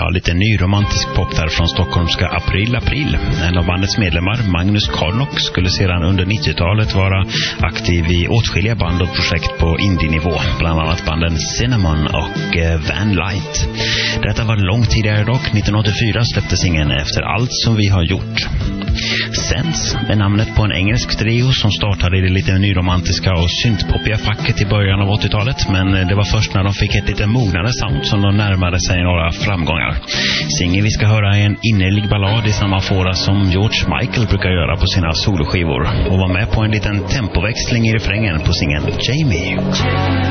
Ja, lite ny romantisk pop där från stockholmska April. En av bandets medlemmar, Magnus Karnock, skulle sedan under 90-talet vara aktiv i åtskilliga band och projekt på indie-nivå, bland annat banden Cinnamon och Van Light. Detta var långt tidigare dock. 1984 släpptes ingen Efter allt som vi har gjort. Sense är namnet på en engelsk trio som startade i det lite nyromantiska och syntpoppiga facket i början av 80-talet, men det var först när de fick ett lite mognare sound som de närmade sig några framgångar. Singeln vi ska höra är en innerlig ballad i samma fåra som George Michael brukar göra på sina soloskivor, och var med på en liten tempoväxling i refrängen på singeln Jamie.